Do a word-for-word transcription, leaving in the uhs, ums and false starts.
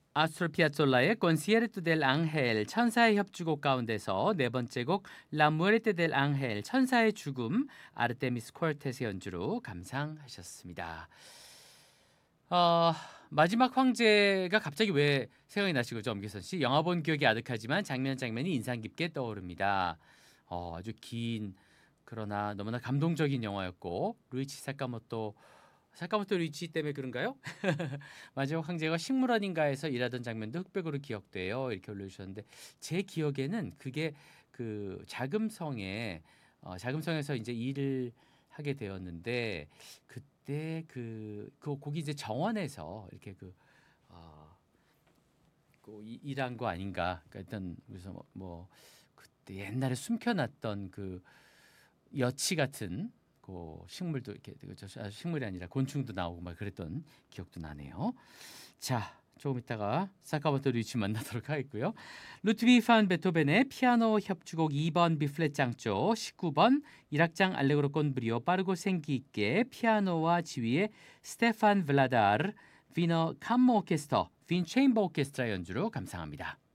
아스토르 피아zzol라의 Concierto del Ángel 천사의 협주곡 가운데서 네 번째 곡 La Muerte del Ángel 천사의 죽음 아르테미스 콜텟의 연주로 감상하셨습니다. 어, 마지막 황제가 갑자기 왜 생각이 나신 거죠, 엄기선 씨? 영화 본 기억이 아득하지만 장면 장면이 인상 깊게 떠오릅니다. 어, 아주 긴 그러나 너무나 감동적인 영화였고 루이치 사카모토 사카모토 루이치 때문에 그런가요? 마지막 황제가 식물원인가에서 일하던 장면도 흑백으로 기억돼요. 이렇게 올려주셨는데 제 기억에는 그게 그 자금성에 어, 자금성에서 이제 일을 하게 되었는데 그때 그, 그 곡이 이제 정원에서 이렇게 그, 어, 그 이- 일한 거 아닌가? 그러니까 일단 그래서 뭐, 뭐 그때 옛날에 숨겨놨던 그 여치 같은 그 식물도 이렇게 그 저- 아, 식물이 아니라 곤충도 나오고 막 그랬던 기억도 나네요. 자, 조금 있다가 사카모토 리치 만나도록 하겠고요. 루트비 판 베토벤의 피아노 협주곡 이 번 비플랫 장조, 십구 번 일 악장 알레그로 콘브리오 빠르고 생기 있게 피아노와 지휘의 스테판 블라다르 비너 캄모 오케스터 빈 체인버 오케스트라 연주로 감상합니다.